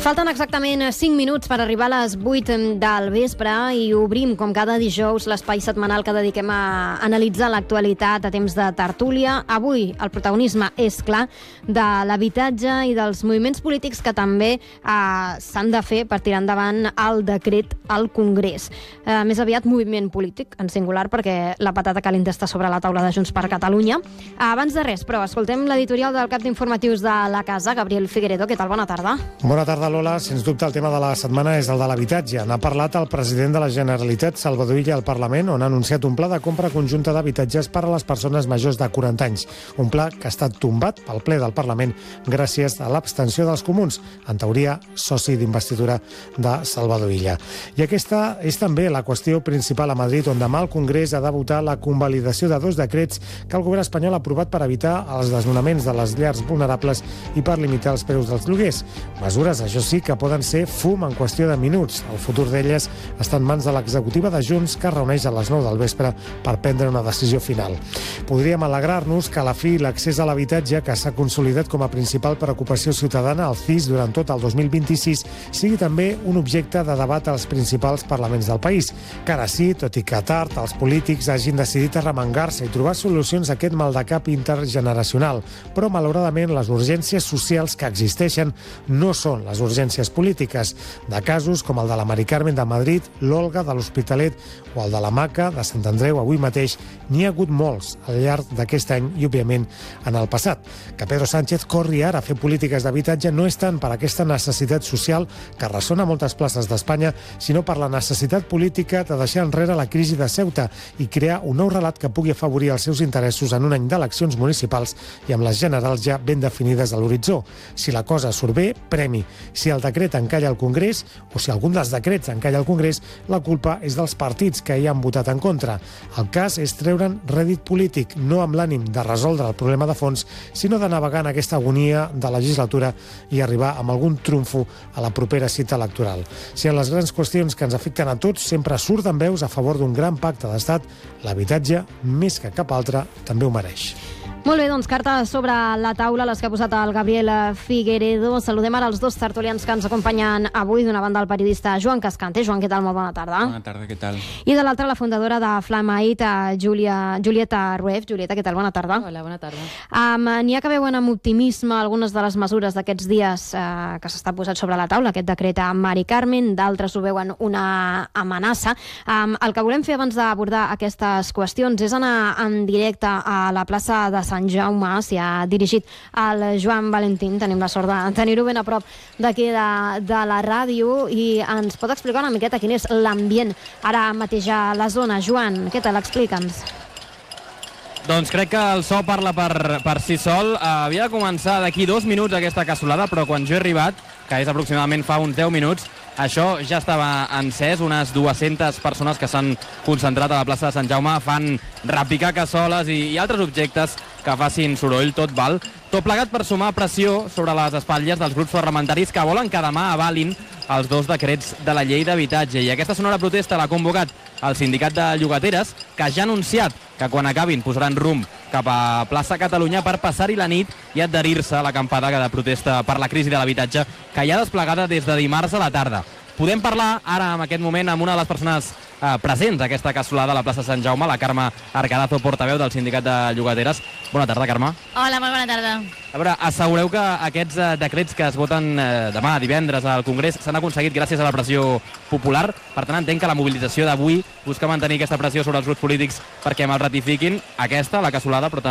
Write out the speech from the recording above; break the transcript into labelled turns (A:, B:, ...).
A: Falten exactament 5 minuts per arribar a les 8 del vespre i obrim, com cada dijous, l'espai setmanal que dediquem a analitzar l'actualitat a temps de tertúlia. Avui el protagonisme és clar de l'habitatge i dels moviments polítics que també s'han de fer per tirar endavant el decret al Congrés. Més aviat moviment polític, en singular, perquè la patata calenta està sobre la taula de Junts per Catalunya. Abans de res, però, escoltem l'editorial del cap d'informatius de la casa, Gabriel Figueredo. Què tal? Bona tarda.
B: Bona tarda, Lola. Sens dubte, el tema de la setmana és el de l'habitatge. N'ha parlat el president de la Generalitat, Salvador Illa, al Parlament, on ha anunciat un pla de compra conjunta d'habitatges per a les persones majors de 40 anys. Un pla que ha estat tombat pel ple del Parlament gràcies a l'abstenció dels comuns, en teoria soci d'investidura de Salvador Illa. I aquesta és també la qüestió principal a Madrid, on demà el Congrés ha de votar la convalidació de 2 decrets que el govern espanyol ha aprovat per evitar els desnonaments de les llars vulnerables i per limitar els preus dels lloguers. Mesures, això sí, que poden ser fum en qüestió de minuts. El futur d'elles està en mans de l'executiva de Junts, que es reuneix a les 9 del vespre per prendre una decisió final. Podríem alegrar-nos que a la fi l'accés a l'habitatge, que s'ha consolidat com a principal preocupació ciutadana al CIS durant tot el 2026, sigui també un objecte de debat als principals parlaments del país. Que ara sí, tot i que tard, els polítics hagin decidit arremangar-se i trobar solucions a aquest maldecap intergeneracional. Però, malauradament, les urgències socials que existeixen no són les urgències polítiques. De casos com el de la Mari Carmen de Madrid, l'Olga de l'Hospitalet o el de la Maca de Sant Andreu avui mateix, n'hi ha hagut molts al llarg d'aquest any i, òbviament, en el passat. Que Pedro Sánchez corri ara a fer polítiques d'habitatge no és tant per aquesta necessitat social que ressona a moltes places d'Espanya, sinó per la necessitat política de deixar enrere la crisi de Ceuta i crear un nou relat que pugui afavorir els seus interessos en un any d'eleccions municipals i amb les generals ja ben definides a l'horitzó. Si la cosa surt bé, premi. Si el decret encalla al Congrés, o si algun dels decrets encalla al Congrés, la culpa és dels partits que hi han votat en contra. El cas és treure'n rèdit polític, no amb l'ànim de resoldre el problema de fons, sinó de navegar en aquesta agonia de legislatura i arribar amb algun trumfo a la propera cita electoral. Si en les grans qüestions que ens afecten a tots sempre surten veus a favor d'un gran pacte d'estat, l'habitatge, més que cap altre, també ho mereix.
A: Molt bé, doncs cartes sobre la taula, les que ha posat el Gabriel Figueredo. Saludem ara els 2 tertulians que ens acompanyen avui. D'una banda, el periodista Joan Cascante. Joan, què tal? Molt bona tarda.
C: Bona tarda, què tal?
A: I de l'altra, la fundadora de Flamait, Julieta Rueff. Julieta, què tal? Bona tarda.
D: Hola, bona tarda.
A: N'hi ha que veuen amb optimisme algunes de les mesures d'aquests dies que s'està posat sobre la taula, aquest decret a Mari Carmen, d'altres ho veuen una amenaça. El que volem fer abans d'abordar aquestes qüestions és anar en directe a la plaça de Sant Jaume. S'hi ha dirigit el Joan Valentín. Tenim la sort de tenir-ho ben a prop d'aquí de la ràdio i ens pot explicar una miqueta quin és l'ambient ara mateix a la zona. Joan, què tal? Explica'ns.
C: Doncs crec que el so parla per si sol. Havia de començar d'aquí 2 minuts aquesta cassolada, però quan jo he arribat, que és aproximadament fa uns 10 minuts, això ja estava encès. Unes 200 persones que s'han concentrat a la plaça de Sant Jaume fan repicar cassoles i altres objectes que facin soroll, tot val. Tot plegat per sumar pressió sobre les espatlles dels grups parlamentaris que volen que demà avalin els 2 decrets de la llei d'habitatge. I aquesta sonora protesta l'ha convocat el sindicat de llogateres, que ja ha anunciat que quan acabin posaran rumb cap a plaça Catalunya per passar-hi la nit i adherir-se a l'acampada de protesta per la crisi de l'habitatge que hi ha desplegada des de dimarts a la tarda. Podem parlar ara, en aquest moment, amb una de les persones presents a aquesta cassolada a la plaça Sant Jaume, la Carme Arcadazo, portaveu del sindicat de llogateres. Bona tarda, Carme.
D: Hola, molt bona tarda.
C: A veure, assegureu que aquests decrets que es voten demà, divendres, al Congrés, s'han aconseguit gràcies a la pressió popular. Per tant, entenc que la mobilització d'avui busca mantenir aquesta pressió sobre els grups polítics perquè me'l ratifiquin. Aquesta, la cassolada, però també